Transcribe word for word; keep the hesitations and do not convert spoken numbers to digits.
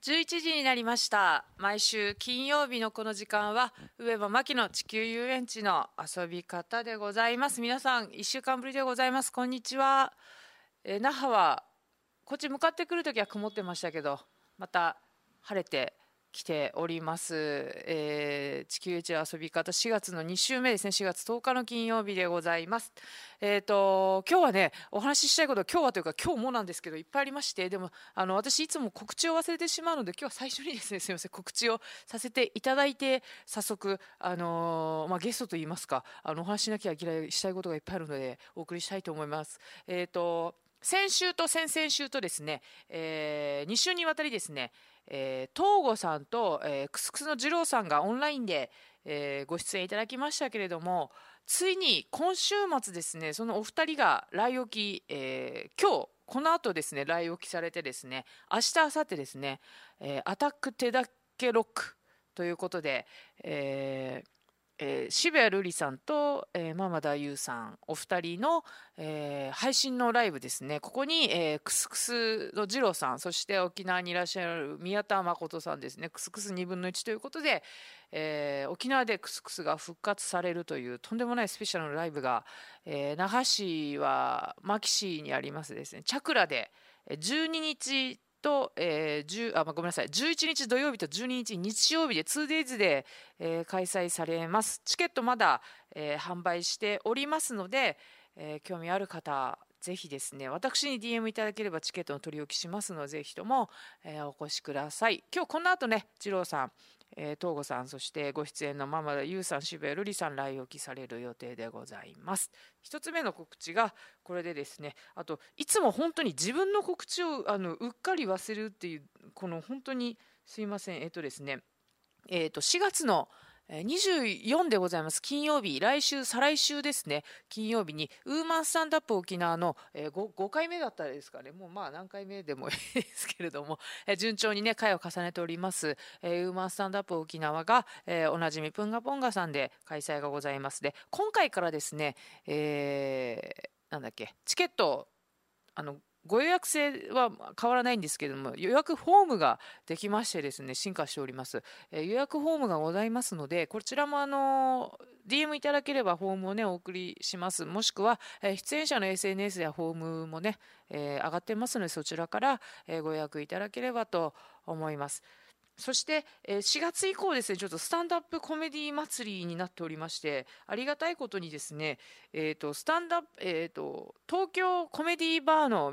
じゅういちじになりました。毎週金曜日のこの時間は上間真紀の地球遊園地の遊び方でございます。皆さんいっしゅうかんぶりでございます。こんにちは。えー那覇はこっち向かってくるときは曇ってましたけど、また晴れてきております。えー地球遊園地の遊び方しがつのに週目ですね。しがつとおかの金曜日でございます。えっ、と今日はねお話ししたいこと、今日はというか今日もなんですけどいっぱいありまして、でもあの私いつも告知を忘れてしまうので、今日は最初にですね、すみません、告知をさせていただいて、早速あのーまあ、ゲストといいますか、あのお話ししなきゃいけないしたいことがいっぱいあるのでお送りしたいと思います。えっ、と先週と先々週とですね、えー、に週にわたりですね、えー、東郷さんと、えー、クスクスの二郎さんがオンラインで、えーご出演いただきましたけれども、ついに今週末ですね、そのお二人が来沖き、えー今日この後ですね来沖きされてですね、明日明後日ですね、えーアタック手だけロックということで、えーえー渋谷瑠璃さんと、えー、マ田優さんお二人の、えー配信のライブですね。ここに、えークスクスの二郎さん、そして沖縄にいらっしゃる宮田誠さんですね、クスクスにぶんのいちということで、えー沖縄でクスクスが復活されるというとんでもないスペシャルのライブが、えー那覇市は牧市にありますですねチャクラでえーじゅうににちと、えーじゅうあ、まあごめんなさい、じゅういちにち土曜日とじゅうににち日曜日で ツーデイズ で、えー開催されます。チケットまだ、えー販売しておりますので、えー興味ある方ぜひですね、私に ディーエム いただければチケットの取り置きしますので、ぜひとも、えーお越しください。今日この後ね、二郎さん、えー東郷さん、そしてご出演のママ田優さん、渋谷瑠璃さん、来沖きされる予定でございます。一つ目の告知がこれでですね、あといつも本当に自分の告知をあのうっかり忘れるっていう、この本当にすいません。えっとですね、えー、としがつのえーにじゅうよっかでございます。金曜日、来週、再来週ですね、金曜日にウーマンスタンドアップ沖縄の、えー、5, ごかいめだったですかね、もうまあ何回目でもいいですけれども、えー順調にね、回を重ねております、えーウーマンスタンドアップ沖縄が、えーおなじみプンガポンガさんで開催がございます。で、今回からですね、えーなんだっけ、チケット、あのご予約制は変わらないんですけれども、予約フォームができましてですね、進化しております。えー予約フォームがございますので、こちらもあの ディーエム いただければフォームをねお送りします。もしくは、えー出演者の エスエヌエス やフォームもね、えー上がってますので、そちらから、えーご予約いただければと思います。そして、えーしがつ以降ですね、ちょっとスタンドアップコメディ祭りになっておりまして、ありがたいことにですね、えーとスタンドアップ、えーと東京コメディバーの